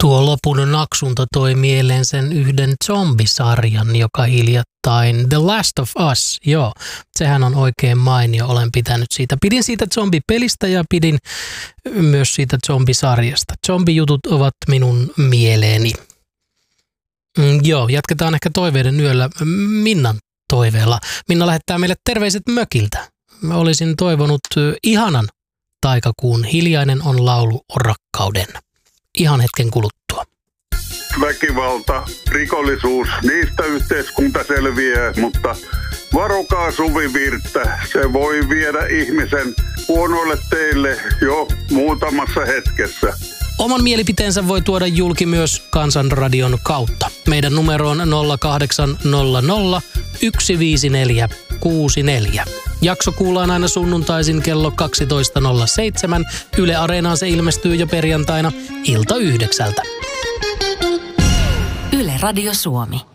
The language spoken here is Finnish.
Tuo lopun naksunta toi mieleen sen yhden zombisarjan, joka hiljattain The Last of Us. Joo, sehän on oikein mainio, olen pitänyt siitä. Pidin siitä zombipelistä ja pidin myös siitä zombisarjasta. Zombijutut ovat minun mieleeni. Joo, jatketaan ehkä toiveiden yöllä Minnan toiveella. Minna lähettää meille terveiset mökiltä. Mä olisin toivonut ihanan taikakuun Hiljainen on laulu rakkauden. Ihan hetken kuluttua. Väkivalta, rikollisuus, niistä yhteiskunta selviää, mutta varokaa suvivirttä. Se voi viedä ihmisen huonoille teille jo muutamassa hetkessä. Oman mielipiteensä voi tuoda julki myös Kansanradion kautta. Meidän numero on 0800 154 64. Jakso kuullaan aina sunnuntaisin kello 12.07. Yle Areenaan se ilmestyy jo perjantaina ilta 9. Yle Radio Suomi.